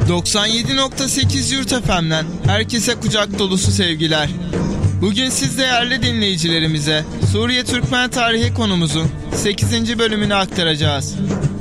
97.8 Yurt FM'den herkese kucak dolusu sevgiler. Bugün siz değerli dinleyicilerimize Suriye Türkmen tarihi konumuzun 8. bölümünü aktaracağız.